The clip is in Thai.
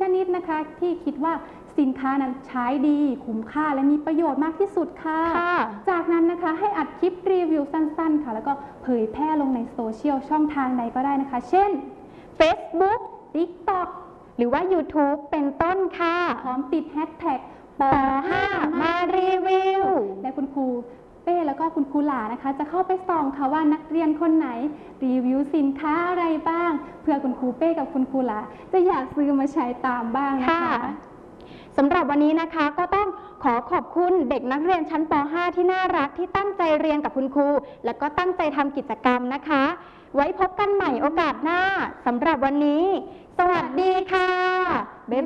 นิดนะคะที่คิดว่าสินค้านั้นใช้ดีคุ้มค่าและมีประโยชน์มากที่สุดค่ะจากนั้นนะคะให้อัดคลิปรีวิวสั้นๆค่ะแล้วก็เผยแพร่ลงในโซเชียลช่องทางใดก็ได้นะคะเช่น Facebook TikTok หรือว่า YouTube เป็นต้นค่ะพร้อมติดแฮชแท็กป .5 มารีวิวและคุณครูเป้แล้วก็คุณครูหลานะคะจะเข้าไปส่องค่ะว่านักเรียนคนไหนรีวิวสินค้าอะไรบ้างเพื่อคุณครูเป้กับคุณครูหลาจะอยากซื้อมาใช้ตามบ้างนะคะสำหรับวันนี้นะคะก็ต้องขอบคุณเด็กนักเรียนชั้นป .5 ที่น่ารักที่ตั้งใจเรียนกับคุณครูและก็ตั้งใจทำกิจกรรมนะคะไว้พบกันใหม่โอกาสหน้าสำหรับวันนี้สวัสดีค่ะ